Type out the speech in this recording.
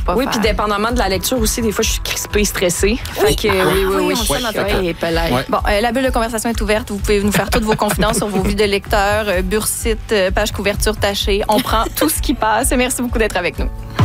pas Oui, faire. puis dépendamment de la lecture aussi, des fois, je suis crispée, stressée. Fait que, oui. On sait dans ta tête. Ouais. Bon, la bulle de conversation est ouverte. Vous pouvez nous faire toutes vos confidences sur vos vies de lecteurs, bursite, page couverture tachée. On prend tout ce qui passe. Merci beaucoup d'être avec nous.